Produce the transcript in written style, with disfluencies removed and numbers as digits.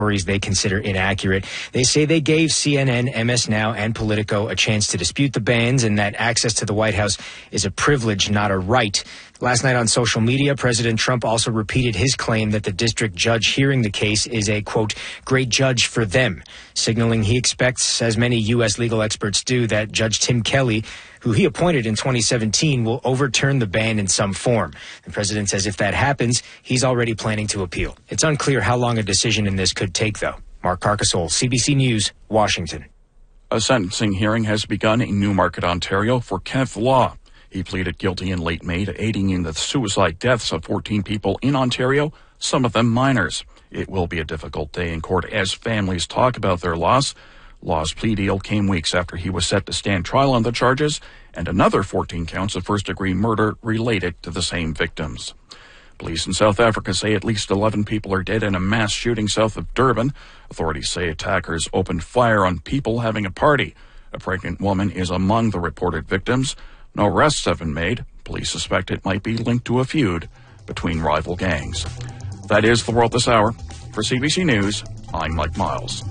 stories they consider inaccurate. They say they gave CNN, MS Now, and Politico a chance to dispute the bans and that access to the White House is a privilege, not a right. Last night on social media, President Trump also repeated his claim that the district judge hearing the case is a, quote, great judge for them, signaling he expects, as many U.S. legal experts do, that Judge Tim Kelly, who he appointed in 2017, will overturn the ban in some form. The president says if that happens, he's already planning to appeal. It's unclear how long a decision in this could take, though. Mark Carcasole, CBC News, Washington. A sentencing hearing has begun in Newmarket, Ontario for Kenneth Law. He pleaded guilty in late May to aiding in the suicide deaths of 14 people in Ontario, some of them minors. It will be a difficult day in court as families talk about their loss. Law's plea deal came weeks after he was set to stand trial on the charges, and another 14 counts of first-degree murder related to the same victims. Police in South Africa say at least 11 people are dead in a mass shooting south of Durban. Authorities say attackers opened fire on people having a party. A pregnant woman is among the reported victims. No arrests have been made. Police suspect it might be linked to a feud between rival gangs. That is the world this hour. For CBC News, I'm Mike Miles.